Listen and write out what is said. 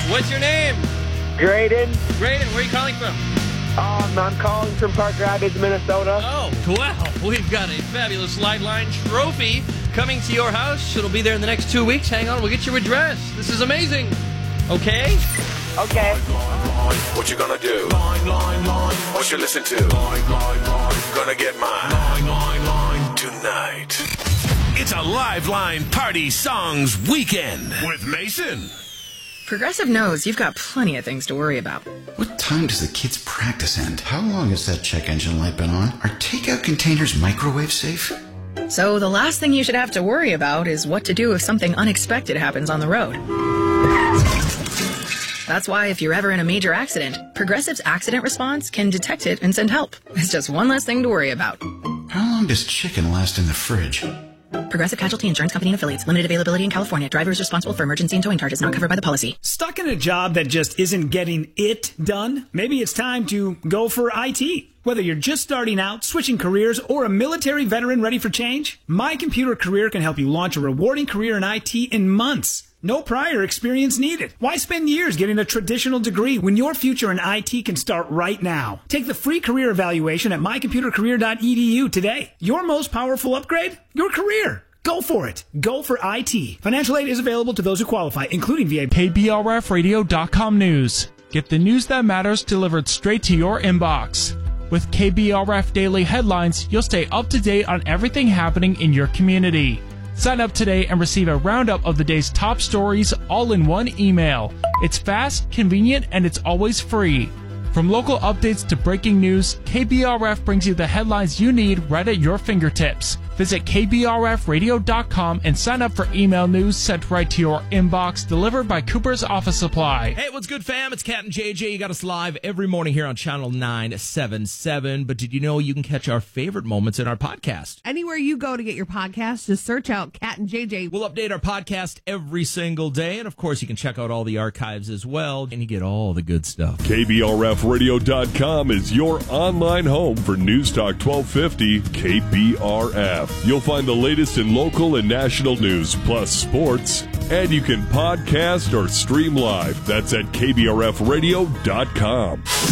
What's your name? Graydon. Graydon, where are you calling from? I'm calling from Park Rapids, Minnesota. Oh, well, we've got a fabulous Lifeline trophy coming to your house. It'll be there in the next 2 weeks. Hang on, we'll get your address. This is amazing. Okay? Okay. What you gonna do? What you listen to? Gonna get mine tonight. It's a Lifeline Party Songs Weekend with Mason. Progressive knows you've got plenty of things to worry about. What time does the kids' practice end? How long has that check engine light been on? Are takeout containers microwave safe? So the last thing you should have to worry about is what to do if something unexpected happens on the road. That's why if you're ever in a major accident, Progressive's accident response can detect it and send help. It's just one less thing to worry about. How long does chicken last in the fridge? Progressive Casualty Insurance Company and Affiliates. Limited availability in California. Driver is responsible for emergency and towing charges not covered by the policy. Stuck in a job that just isn't getting it done? Maybe it's time to go for IT. Whether you're just starting out, switching careers, or a military veteran ready for change, My Computer Career can help you launch a rewarding career in IT in months. No prior experience needed. Why spend years getting a traditional degree when your future in IT can start right now? Take the free career evaluation at mycomputercareer.edu today. Your most powerful upgrade? Your career. Go for it. Go for IT. Financial aid is available to those who qualify, including via KBRFradio.com news. Get the news that matters delivered straight to your inbox. With KBRF Daily Headlines, you'll stay up to date on everything happening in your community. Sign up today and receive a roundup of the day's top stories all in one email. It's fast, convenient, and it's always free. From local updates to breaking news, KBRF brings you the headlines you need right at your fingertips. Visit KBRFradio.com and sign up for email news sent right to your inbox, delivered by Cooper's Office Supply. Hey, what's good, fam? It's Cat and JJ. You got us live every morning here on Channel 977. But did you know you can catch our favorite moments in our podcast? Anywhere you go to get your podcast, just search out Cat and JJ. We'll update our podcast every single day. And, of course, you can check out all the archives as well. And you get all the good stuff. KBRFradio.com is your online home for News Talk 1250 KBRF. You'll find the latest in local and national news, plus sports. And you can podcast or stream live. That's at KBRFradio.com.